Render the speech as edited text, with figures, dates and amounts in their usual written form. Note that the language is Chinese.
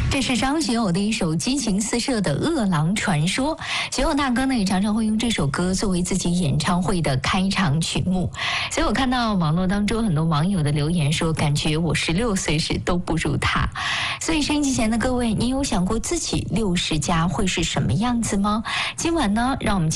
这是张学友的一首激情四射的《饿狼传说》。学友大哥呢也常常会用这首歌作为自己演唱会的开场曲目。所以我看到网络当中很多网友的留言说，感觉我16岁时都不如他。所以收音机前的各位，你有想过自己60加会是什么样子吗？今晚呢，让我们